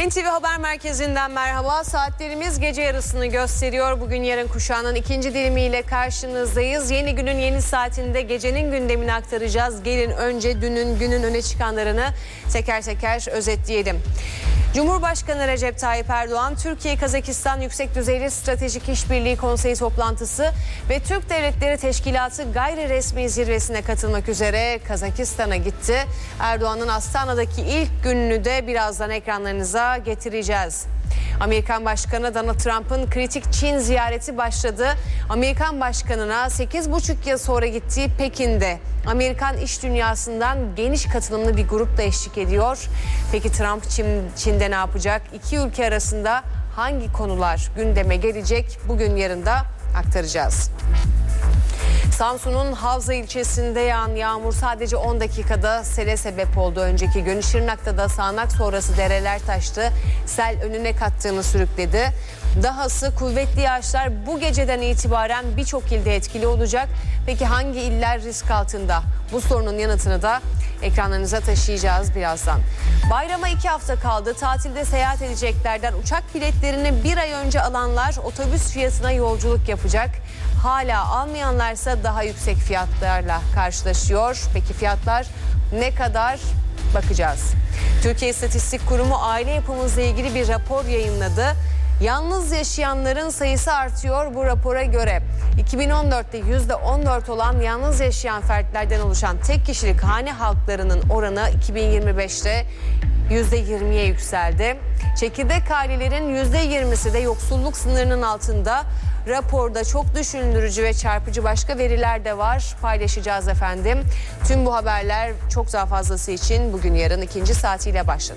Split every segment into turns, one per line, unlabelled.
NTV Haber Merkezi'nden merhaba. Saatlerimiz gece yarısını gösteriyor. Bugün yarın kuşağının ikinci dilimiyle karşınızdayız. Yeni günün yeni saatinde gecenin gündemini aktaracağız. Gelin önce dünün günün öne çıkanlarını teker teker özetleyelim. Cumhurbaşkanı Recep Tayyip Erdoğan, Türkiye-Kazakistan Yüksek Düzeyli Stratejik İşbirliği Konseyi toplantısı ve Türk Devletleri Teşkilatı gayri resmi zirvesine katılmak üzere Kazakistan'a gitti. Erdoğan'ın Astana'daki ilk gününü de birazdan ekranlarınıza getireceğiz. Amerikan Başkanı Donald Trump'ın kritik Çin ziyareti başladı. Amerikan Başkanı'na 8,5 yıl sonra gittiği Pekin'de Amerikan iş dünyasından geniş katılımlı bir grup da eşlik ediyor. Peki Trump Çin'de ne yapacak? İki ülke arasında hangi konular gündeme gelecek? Bugün yarın da aktaracağız. Samsun'un Havza ilçesinde yağan yağmur sadece 10 dakikada sele sebep oldu. Önceki gün Şırnak'ta da sağanak sonrası dereler taştı. Sel önüne kattığını sürükledi. Dahası kuvvetli yağışlar bu geceden itibaren birçok ilde etkili olacak. Peki hangi iller risk altında? Bu sorunun yanıtını da ekranlarınıza taşıyacağız birazdan. Bayrama 2 hafta kaldı. Tatilde seyahat edeceklerden uçak biletlerini bir ay önce alanlar otobüs fiyatına yolculuk yapacak. Hala almayanlarsa daha yüksek fiyatlarla karşılaşıyor. Peki fiyatlar ne kadar? Bakacağız. Türkiye İstatistik Kurumu aile yapımızla ilgili bir rapor yayınladı. Yalnız yaşayanların sayısı artıyor bu rapora göre. 2014'te %14 olan yalnız yaşayan fertlerden oluşan tek kişilik hane halklarının oranı 2025'te %20'ye yükseldi. Çekirdek ailelerin %20'si de yoksulluk sınırının altında. Raporda çok düşündürücü ve çarpıcı başka veriler de var. Paylaşacağız efendim. Tüm bu haberler çok daha fazlası için bugün yarın ikinci saatiyle başladı.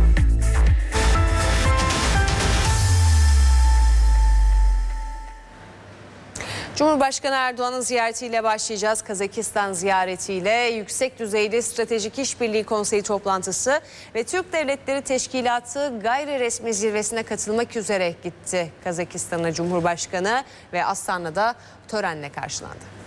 Cumhurbaşkanı Erdoğan'ın ziyaretiyle başlayacağız. Kazakistan ziyaretiyle Yüksek Düzeyli Stratejik İşbirliği Konseyi toplantısı ve Türk Devletleri Teşkilatı gayri resmi zirvesine katılmak üzere gitti Kazakistan'a Cumhurbaşkanı ve Astana'da törenle karşılandı.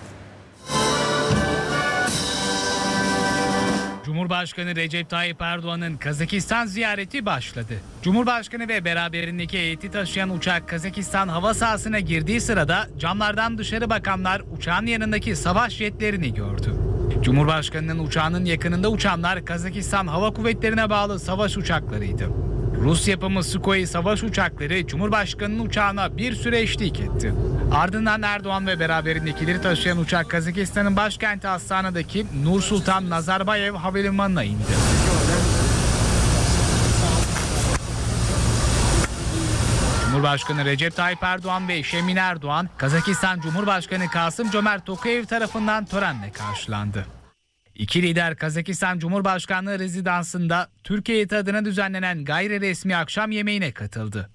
Cumhurbaşkanı Recep Tayyip Erdoğan'ın Kazakistan ziyareti başladı. Cumhurbaşkanı ve beraberindeki heyeti taşıyan uçak Kazakistan hava sahasına girdiği sırada camlardan dışarı bakanlar uçağın yanındaki savaş jetlerini gördü. Cumhurbaşkanının uçağının yakınında uçanlar Kazakistan Hava Kuvvetleri'ne bağlı savaş uçaklarıydı. Rus yapımı Sukhoi savaş uçakları Cumhurbaşkanı'nın uçağına bir süre eşlik etti. Ardından Erdoğan ve beraberindekileri taşıyan uçak Kazakistan'ın başkenti Astana'daki Nur Sultan Nazarbayev Havalimanı'na indi. Cumhurbaşkanı Recep Tayyip Erdoğan ve eşi Emine Erdoğan, Kazakistan Cumhurbaşkanı Kasım-Jomart Tokayev tarafından törenle karşılandı. İki lider Kazakistan Cumhurbaşkanlığı rezidansında Türkiye adına düzenlenen gayri resmi akşam yemeğine katıldı.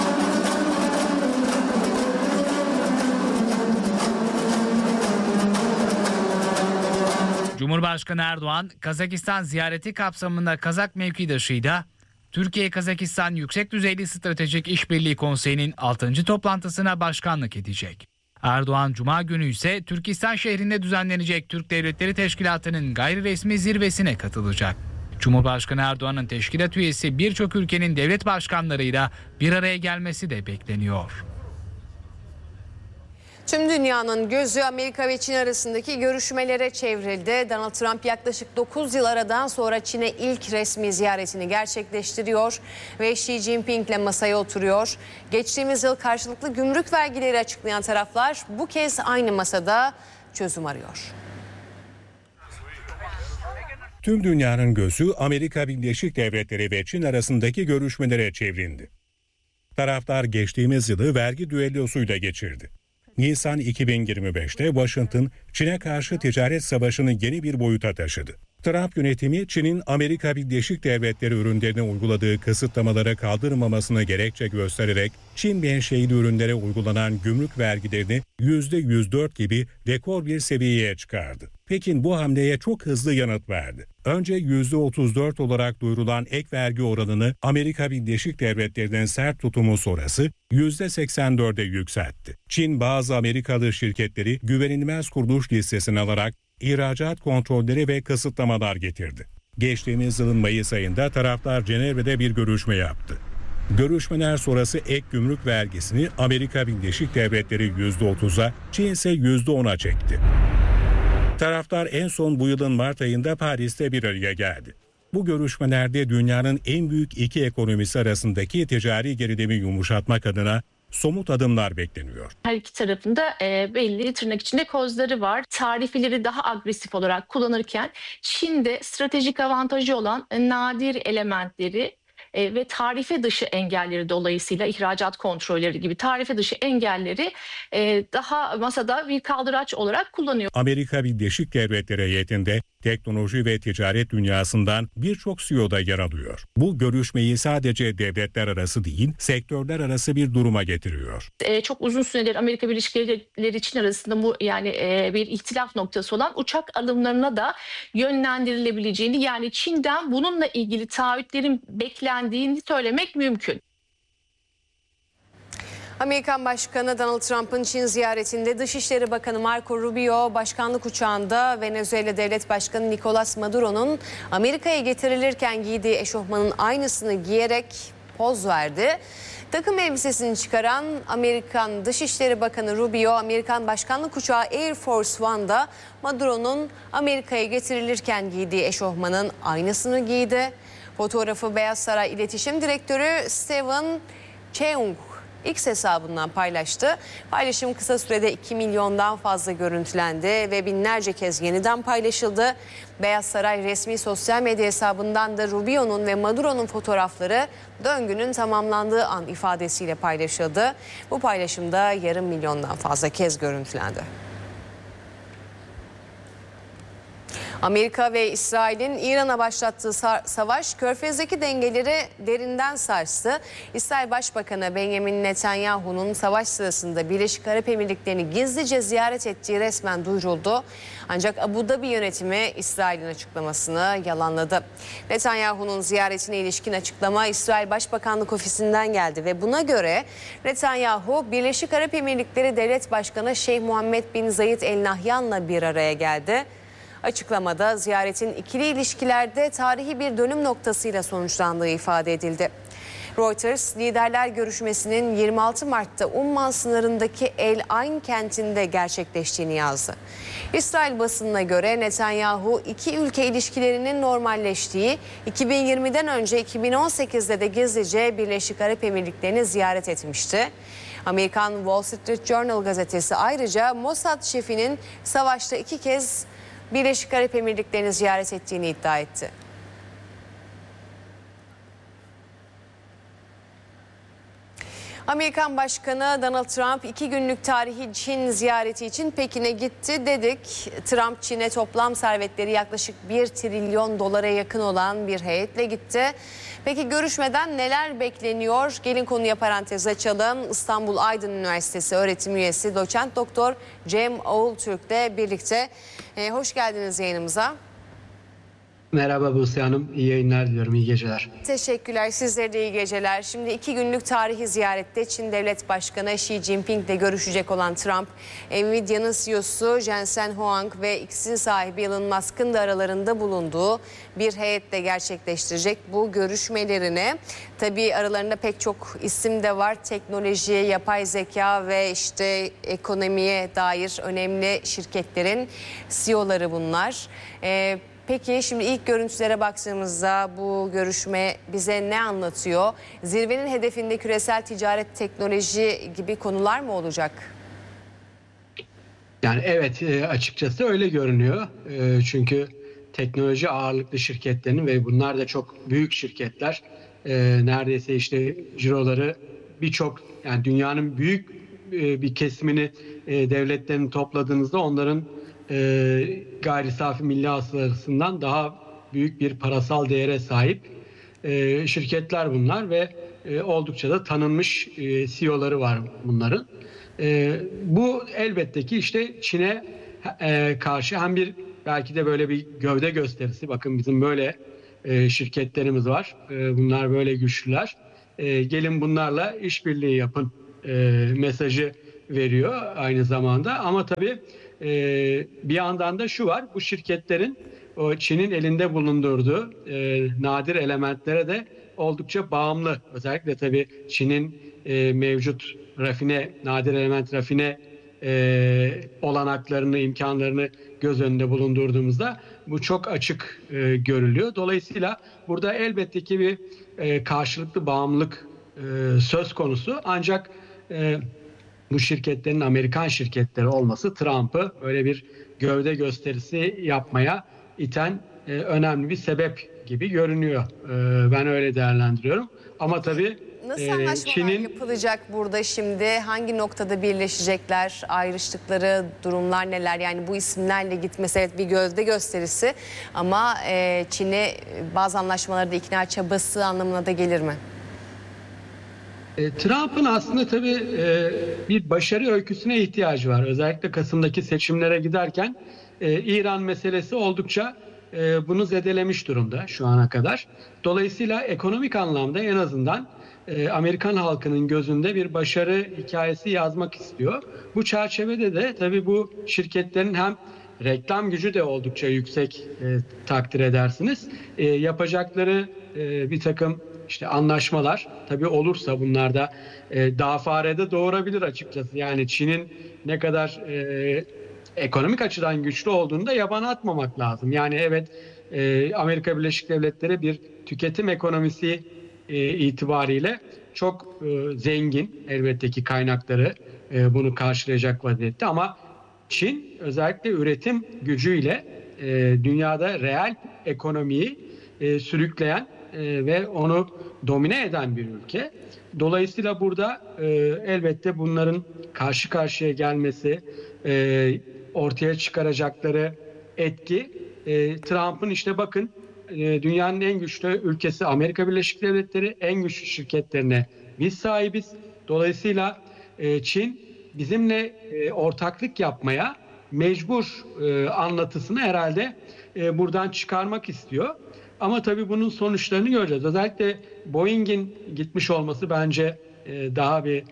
Cumhurbaşkanı Erdoğan, Kazakistan ziyareti kapsamında Kazak mevkidaşıyla Türkiye-Kazakistan Yüksek Düzeyli Stratejik İşbirliği Konseyi'nin 6. toplantısına başkanlık edecek. Erdoğan Cuma günü ise Türkistan şehrinde düzenlenecek Türk Devletleri Teşkilatı'nın gayri resmi zirvesine katılacak. Cumhurbaşkanı Erdoğan'ın teşkilat üyesi birçok ülkenin devlet başkanlarıyla bir araya gelmesi de bekleniyor.
Tüm dünyanın gözü Amerika ve Çin arasındaki görüşmelere çevrildi. Donald Trump yaklaşık 9 yıl aradan sonra Çin'e ilk resmi ziyaretini gerçekleştiriyor ve Xi Jinping'le masaya oturuyor. Geçtiğimiz yıl karşılıklı gümrük vergileri açıklayan taraflar bu kez aynı masada çözüm arıyor.
Tüm dünyanın gözü Amerika Birleşik Devletleri ve Çin arasındaki görüşmelere çevrildi. Taraflar geçtiğimiz yılı vergi düellosuyla geçirdi. Nisan 2025'te Washington, Çin'e karşı ticaret savaşını yeni bir boyuta taşıdı. Trump yönetimi Çin'in Amerika Birleşik Devletleri ürünlerine uyguladığı kısıtlamaları kaldırmamasını gerekçe göstererek Çin menşeili ürünlere uygulanan gümrük vergilerini %104 gibi rekor bir seviyeye çıkardı. Pekin bu hamleye çok hızlı yanıt verdi. Önce %34 olarak duyurulan ek vergi oranını Amerika Birleşik Devletleri'nin sert tutumu sonrası %84'e yükseltti. Çin bazı Amerikalı şirketleri güvenilmez kuruluş listesine alarak ihracat kontrolleri ve kısıtlamalar getirdi. Geçtiğimiz yılın Mayıs ayında taraflar Cenevre'de bir görüşme yaptı. Görüşmeler sonrası ek gümrük vergisini Amerika Birleşik Devletleri %30'a, Çin ise %10'a çekti. Taraflar en son bu yılın Mart ayında Paris'te bir araya geldi. Bu görüşmelerde dünyanın en büyük iki ekonomisi arasındaki ticari gerilimi yumuşatmak adına somut adımlar bekleniyor.
Her iki tarafında belli tırnak içinde kozları var. Tarifeleri daha agresif olarak kullanırken Çin'de stratejik avantajı olan nadir elementleri ve tarife dışı engelleri dolayısıyla ihracat kontrolleri gibi tarife dışı engelleri daha masada bir kaldıraç olarak kullanıyor.
Amerika Birleşik Devletleri heyetinde teknoloji ve ticaret dünyasından birçok CEO da yer alıyor. Bu görüşmeyi sadece devletler arası değil, sektörler arası bir duruma getiriyor.
Çok uzun süredir Amerika Birleşik Devletleri Çin arasında bu bir ihtilaf noktası olan uçak alımlarına da yönlendirilebileceğini, yani Çin'den bununla ilgili taahhütlerin beklendiğini söylemek mümkün.
Amerikan Başkanı Donald Trump'ın Çin ziyaretinde Dışişleri Bakanı Marco Rubio başkanlık uçağında Venezuela Devlet Başkanı Nicolas Maduro'nun Amerika'ya getirilirken giydiği eşofmanın aynısını giyerek poz verdi. Takım elbisesini çıkaran Amerikan Dışişleri Bakanı Rubio, Amerikan Başkanlık uçağı Air Force One'da Maduro'nun Amerika'ya getirilirken giydiği eşofmanın aynısını giydi. Fotoğrafı Beyaz Saray İletişim Direktörü Steven Cheung X hesabından paylaştı. Paylaşım kısa sürede 2 milyondan fazla görüntülendi ve binlerce kez yeniden paylaşıldı. Beyaz Saray resmi sosyal medya hesabından da Rubio'nun ve Maduro'nun fotoğrafları döngünün tamamlandığı an ifadesiyle paylaşıldı. Bu paylaşımda yarım milyondan fazla kez görüntülendi. Amerika ve İsrail'in İran'a başlattığı savaş Körfez'deki dengeleri derinden sarstı. İsrail Başbakanı Benjamin Netanyahu'nun savaş sırasında Birleşik Arap Emirlikleri'ni gizlice ziyaret ettiği resmen duyuruldu. Ancak Abu Dhabi yönetimi İsrail'in açıklamasını yalanladı. Netanyahu'nun ziyaretine ilişkin açıklama İsrail Başbakanlık Ofisi'nden geldi ve buna göre Netanyahu Birleşik Arap Emirlikleri Devlet Başkanı Şeyh Muhammed bin Zayed El Nahyan'la bir araya geldi. Açıklamada ziyaretin ikili ilişkilerde tarihi bir dönüm noktasıyla sonuçlandığı ifade edildi. Reuters, liderler görüşmesinin 26 Mart'ta Umman sınırındaki El Ain kentinde gerçekleştiğini yazdı. İsrail basınına göre Netanyahu iki ülke ilişkilerinin normalleştiği 2020'den önce 2018'de de gizlice Birleşik Arap Emirlikleri'ni ziyaret etmişti. Amerikan Wall Street Journal gazetesi ayrıca Mossad şefinin savaşta 2 kez Birleşik Arap Emirlikleri'ni ziyaret ettiğini iddia etti. Amerikan Başkanı Donald Trump 2 günlük tarihi Çin ziyareti için Pekin'e gitti dedik. Trump Çin'e toplam servetleri yaklaşık 1 trilyon dolara yakın olan bir heyetle gitti. Peki görüşmeden neler bekleniyor? Gelin konuya parantez açalım. İstanbul Aydın Üniversitesi öğretim üyesi doçent doktor Cem Oğultürk'le birlikte. Hoş geldiniz yayınımıza.
Merhaba Buse Hanım, iyi yayınlar diliyorum, iyi geceler.
Teşekkürler, sizlere de iyi geceler. Şimdi 2 günlük tarihi ziyarette Çin Devlet Başkanı Xi Jinping ile görüşecek olan Trump, Nvidia'nın CEO'su Jensen Huang ve X'in sahibi Elon Musk'ın da aralarında bulunduğu bir heyetle gerçekleştirecek bu görüşmelerini. Tabii aralarında pek çok isim de var. Teknoloji, yapay zeka ve işte ekonomiye dair önemli şirketlerin CEO'ları bunlar. Peki şimdi ilk görüntülere baktığımızda bu görüşme bize ne anlatıyor? Zirvenin hedefinde küresel ticaret, teknoloji gibi konular mı olacak?
Yani evet, açıkçası öyle görünüyor. Çünkü teknoloji ağırlıklı şirketlerin ve bunlar da çok büyük şirketler. Neredeyse işte ciroları birçok, yani dünyanın büyük bir kesimini devletlerin topladığınızda onların gayri safi milli hasılasından daha büyük bir parasal değere sahip şirketler bunlar ve oldukça da tanınmış CEO'ları var bunların. Bu elbette ki işte Çin'e karşı hem bir belki de böyle bir gövde gösterisi, bakın bizim böyle şirketlerimiz var, bunlar böyle güçlüler, gelin bunlarla işbirliği yapın mesajı veriyor aynı zamanda. Ama tabii bir yandan da şu var, bu şirketlerin o Çin'in elinde bulundurduğu nadir elementlere de oldukça bağımlı. Özellikle tabii Çin'in mevcut nadir element rafine olanaklarını, imkanlarını göz önünde bulundurduğumuzda bu çok açık görülüyor. Dolayısıyla burada elbette ki bir karşılıklı bağımlılık söz konusu. Ancak bu şirketlerin Amerikan şirketleri olması Trump'ı öyle bir gövde gösterisi yapmaya iten önemli bir sebep gibi görünüyor. Ben öyle değerlendiriyorum. Ama tabii
nasıl anlaşmalar yapılacak burada şimdi? Hangi noktada birleşecekler? Ayrıştıkları durumlar neler? Yani bu isimlerle gitmesi evet bir gövde gösterisi ama Çin'i bazı anlaşmalarda ikna çabası anlamına da gelir mi?
Trump'ın aslında tabii bir başarı öyküsüne ihtiyacı var. Özellikle Kasım'daki seçimlere giderken İran meselesi oldukça bunu zedelemiş durumda şu ana kadar. Dolayısıyla ekonomik anlamda en azından Amerikan halkının gözünde bir başarı hikayesi yazmak istiyor. Bu çerçevede de tabii bu şirketlerin hem reklam gücü de oldukça yüksek takdir edersiniz. Yapacakları bir takım işte anlaşmalar tabii olursa bunlar da daha farede doğurabilir açıkçası. Yani Çin'in ne kadar ekonomik açıdan güçlü olduğunu da yabana atmamak lazım. Yani evet Amerika Birleşik Devletleri bir tüketim ekonomisi itibariyle çok zengin elbette ki kaynakları bunu karşılayacak vaziyette ama Çin özellikle üretim gücüyle dünyada reel ekonomiyi sürükleyen ve onu domine eden bir ülke. Dolayısıyla burada elbette bunların karşı karşıya gelmesi, ortaya çıkaracakları etki Trump'ın işte bakın dünyanın en güçlü ülkesi Amerika Birleşik Devletleri, en güçlü şirketlerine biz sahibiz. Dolayısıyla Çin bizimle ortaklık yapmaya mecbur anlatısını herhalde buradan çıkarmak istiyor. Ama tabii bunun sonuçlarını göreceğiz. Özellikle Boeing'in gitmiş olması bence daha bir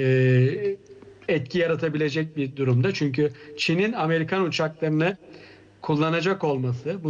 etki yaratabilecek bir durumda. Çünkü Çin'in Amerikan uçaklarını kullanacak olması,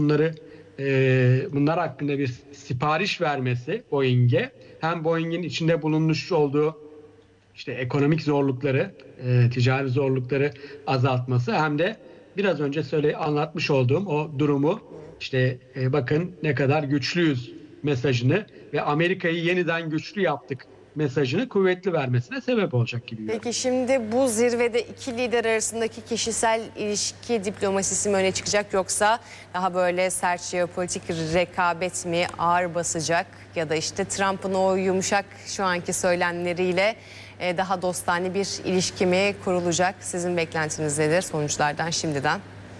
bunlar hakkında bir sipariş vermesi Boeing'e, hem Boeing'in içinde bulunmuş olduğu işte ekonomik zorlukları, ticari zorlukları azaltması, hem de biraz önce anlatmış olduğum o durumu, işte bakın ne kadar güçlüyüz mesajını ve Amerika'yı yeniden güçlü yaptık mesajını kuvvetli vermesine sebep olacak gibi görünüyor.
Peki şimdi bu zirvede iki lider arasındaki kişisel ilişki diplomasisi mi öne çıkacak, yoksa daha böyle sert jeopolitik rekabet mi ağır basacak, ya da işte Trump'ın o yumuşak şu anki söylemleriyle daha dostane bir ilişki mi kurulacak? Sizin beklentiniz nedir sonuçlardan şimdiden?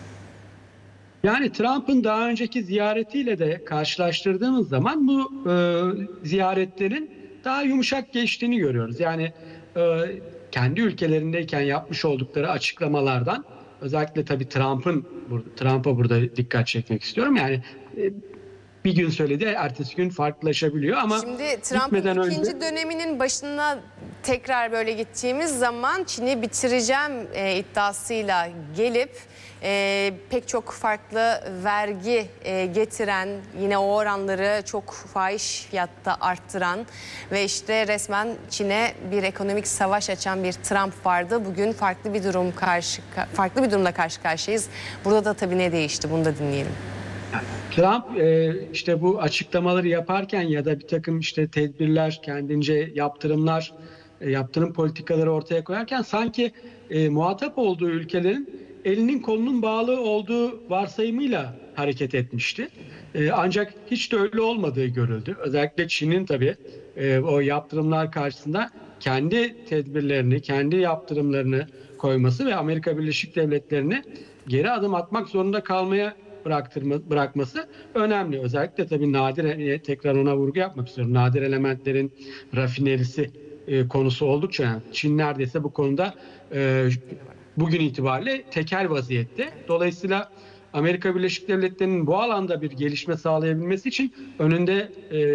Yani Trump'ın daha önceki ziyaretiyle de karşılaştırdığımız zaman bu ziyaretlerin daha yumuşak geçtiğini görüyoruz. Yani kendi ülkelerindeyken yapmış oldukları açıklamalardan, özellikle tabii Trump'a burada dikkat çekmek istiyorum. Yani bir gün söyledi, ertesi gün farklılaşabiliyor ama
şimdi Trump'ın ikinci döneminin başına tekrar böyle gittiğimiz zaman Çin'i bitireceğim iddiasıyla gelip pek çok farklı vergi getiren, yine o oranları çok fahiş fiyatta arttıran ve işte resmen Çin'e bir ekonomik savaş açan bir Trump vardı. Bugün farklı bir durumla karşı karşıyayız. Burada da tabii ne değişti, bunu da dinleyelim.
Trump işte bu açıklamaları yaparken ya da bir takım işte tedbirler, kendince yaptırım politikaları ortaya koyarken sanki muhatap olduğu ülkelerin elinin kolunun bağlı olduğu varsayımıyla hareket etmişti. Ancak hiç de öyle olmadığı görüldü. Özellikle Çin'in tabii o yaptırımlar karşısında kendi tedbirlerini, kendi yaptırımlarını koyması ve Amerika Birleşik Devletleri'ni geri adım atmak zorunda kalmaya bırakması önemli. Özellikle tabii tekrar ona vurgu yapmak istiyorum. Nadir elementlerin rafinerisi konusu oldukça önemli. Çin neredeyse bu konuda bugün itibariyle tekel vaziyette. Dolayısıyla Amerika Birleşik Devletleri'nin bu alanda bir gelişme sağlayabilmesi için önünde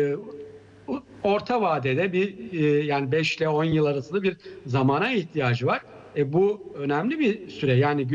orta vadede yani 5 ile 10 yıl arasında bir zamana ihtiyacı var. Bu önemli bir süre. Yani